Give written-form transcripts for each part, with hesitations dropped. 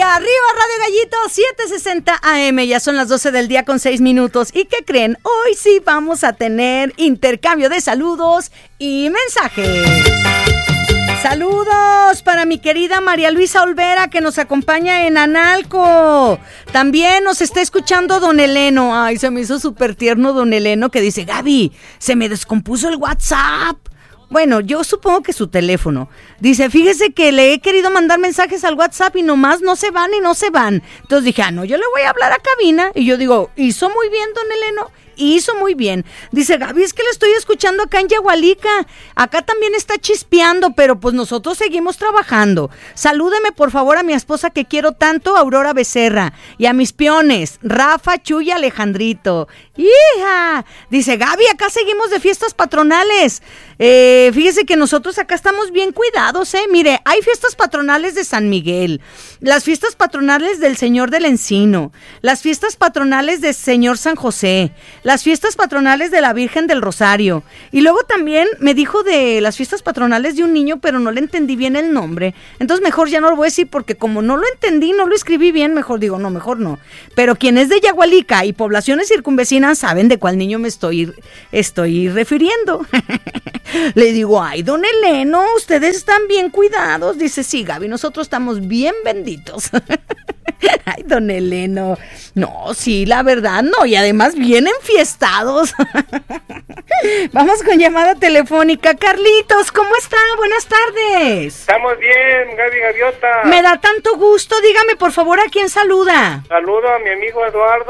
Arriba Radio Gallito 760 AM, ya son las 12 del día con 6 minutos. ¿Y qué creen? Hoy sí vamos a tener intercambio de saludos y mensajes. Saludos para mi querida María Luisa Olvera, que nos acompaña en Analco. También nos está escuchando don Eleno. Ay, se me hizo súper tierno don Eleno, que dice: Gaby, se me descompuso el WhatsApp. Bueno, yo supongo que su teléfono. Dice: fíjese que le he querido mandar mensajes al WhatsApp y nomás no se van y no se van. Entonces dije: no, yo le voy a hablar a cabina. Y yo digo: hizo muy bien don Eleno, hizo muy bien. Dice: Gaby, es que le estoy escuchando acá en Yagualica. Acá también está chispeando, pero pues nosotros seguimos trabajando. Salúdeme por favor a mi esposa que quiero tanto, Aurora Becerra. Y a mis peones, Rafa, Chuy y Alejandrito. ¡Hija! Dice: Gaby, acá seguimos de fiestas patronales. Fíjese que nosotros acá estamos bien cuidados, Mire, hay fiestas patronales de San Miguel, las fiestas patronales del Señor del Encino, las fiestas patronales del Señor San José, las fiestas patronales de la Virgen del Rosario. Y luego también me dijo de las fiestas patronales de un niño, pero no le entendí bien el nombre. Entonces mejor ya no lo voy a decir, porque como no lo entendí, no lo escribí bien, mejor digo, no, mejor no. Pero quien es de Yagualica y poblaciones circunvecinas saben de cuál niño me estoy refiriendo. Le digo: ay, don Eleno, ustedes están bien cuidados. Dice: sí, Gaby, nosotros estamos bien benditos. Ay, don Eleno. No, sí, la verdad, no. Y además bien enfiestados. Vamos con llamada telefónica. Carlitos, ¿cómo está? Buenas tardes. Estamos bien, Gaby Gaviota. Me da tanto gusto. Dígame, por favor, ¿a quién saluda? Saludo a mi amigo Eduardo,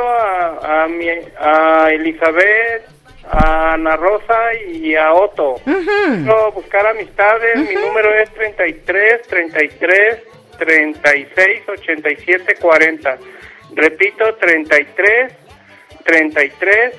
a Elizabeth, a Ana Rosa y a Otto. Quiero buscar amistades. Mi número es 33 36 87 40. Repito, 33 36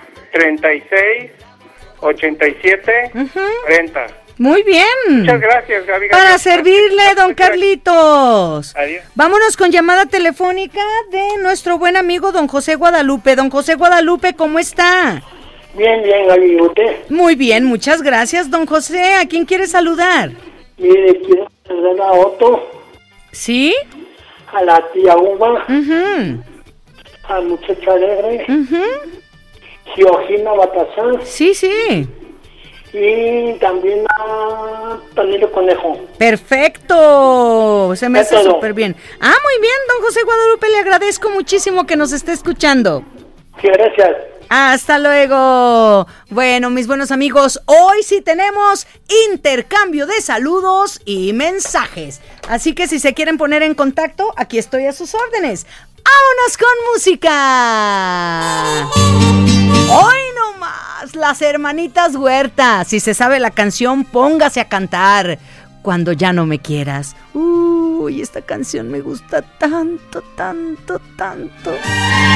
87 40. Muy bien. Muchas gracias, Gaby. Para servirle, don Carlitos. Adiós. Vámonos con llamada telefónica de nuestro buen amigo don José Guadalupe. Don José Guadalupe, ¿cómo está? Bien, Gaby, ¿y usted? Muy bien, muchas gracias, don José. ¿A quién quiere saludar? Mire, quiero saludar a Otto. ¿Sí? A la tía Uma. Al muchacho alegre. Georgina Batazán. Sí, sí. Y también a Tonilo Conejo. Perfecto, se me hace súper bien. Muy bien, don José Guadalupe, le agradezco muchísimo que nos esté escuchando. Sí, gracias. Hasta luego. Bueno, mis buenos amigos, hoy sí tenemos intercambio de saludos y mensajes. Así que si se quieren poner en contacto, aquí estoy a sus órdenes. ¡Vámonos con música! Hoy nomás, las hermanitas Huerta. Si se sabe la canción, póngase a cantar. Cuando ya no me quieras. Uy, esta canción me gusta tanto, tanto, tanto.